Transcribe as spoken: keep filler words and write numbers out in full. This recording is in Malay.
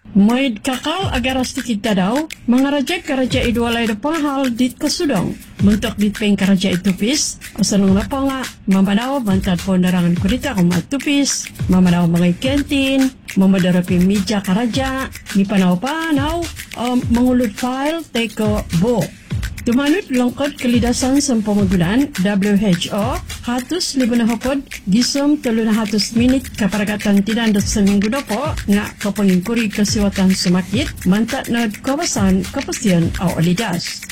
Maid kakal agar sedikit daw, mangaraja karaja idu walay da panghal dit kasudong. Muntok dit peng karaja itupis, asanong lapanga, mamanaw bantad po narangan kurita kung matupis, mamanaw mga kentin, mamadarapi media karaja, ni panaw-panaw, um, mangulod file, teko bo. Tumanut longkod kalidasan sa pamagulan W H O hatus libo na hapod gisom telu na hatus minit kaparagatan tinandot sa minggu na po nga kapangingkuri kasiwatan sumakit mantat na kawasan kapasyan o alidas.